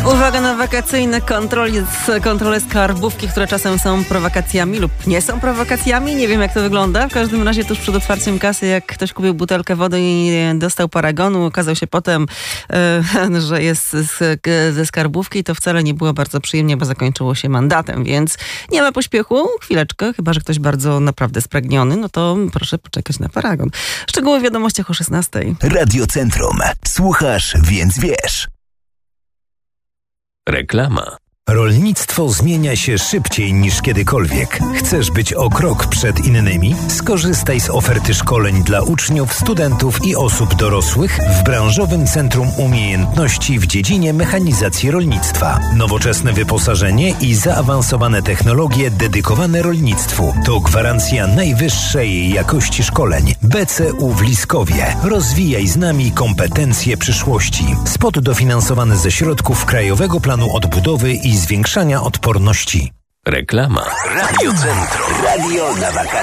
Uwaga na wakacyjne kontrole skarbówki, które czasem są prowokacjami lub nie są prowokacjami. Nie wiem, jak to wygląda. W każdym razie tuż przed otwarciem kasy, jak ktoś kupił butelkę wody i dostał paragonu, okazało się potem, że jest ze skarbówki, to wcale nie było bardzo przyjemnie, bo zakończyło się mandatem, więc nie ma pośpiechu. Chwileczkę, chyba że ktoś bardzo naprawdę spragniony, no to proszę poczekać na paragon. Szczegóły w wiadomościach o 16:00. Radio Centrum. Słuchasz, więc wiesz. Reklama. Rolnictwo zmienia się szybciej niż kiedykolwiek. Chcesz być o krok przed innymi? Skorzystaj z oferty szkoleń dla uczniów, studentów i osób dorosłych w branżowym Centrum Umiejętności w dziedzinie mechanizacji rolnictwa. Nowoczesne wyposażenie i zaawansowane technologie dedykowane rolnictwu to gwarancja najwyższej jakości szkoleń. BCU w Liskowie. Rozwijaj z nami kompetencje przyszłości. Spot dofinansowany ze środków Krajowego Planu Odbudowy i zwiększania odporności. Reklama. Radio Centrum. Radio na wakacje.